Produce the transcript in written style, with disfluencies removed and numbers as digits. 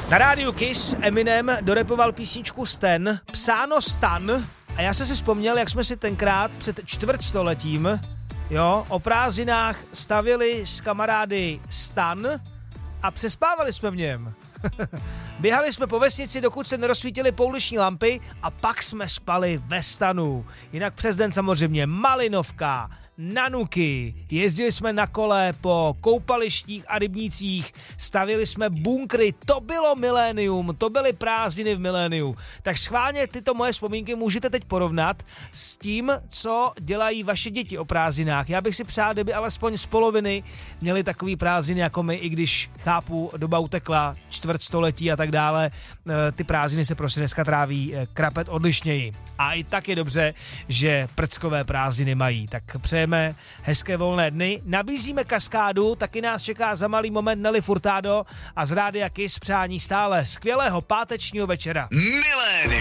Na rádiu Kiss Eminem dorepoval písničku Stan, psáno Stan, a já jsem si vzpomněl, jak jsme si tenkrát před čtvrtstoletím, o prázdninách stavili s kamarády stan a přespávali jsme v něm. Běhali jsme po vesnici, dokud se nerozsvítily pouliční lampy, a pak jsme spali ve stanu. Jinak přes den samozřejmě malinovka, nanuky, jezdili jsme na kole po koupalištích a rybnících, stavili jsme bunkry, to bylo milénium, to byly prázdniny v miléniu. Tak schválně tyto moje vzpomínky můžete teď porovnat s tím, co dělají vaše děti o prázdninách. Já bych si přál, kdyby alespoň z poloviny měli takový prázdniny jako my, i když chápu, doba utekla, čtvrtstoletí a tak dále, ty prázdniny se prostě dneska tráví krapet odlišněji. A i tak je dobře, že prckové prázdniny mají. Tak přejeme hezké volné dny. Nabízíme kaskádu, taky nás čeká za malý moment Nelly Furtado a z rádia Kiss přání stále skvělého pátečního večera.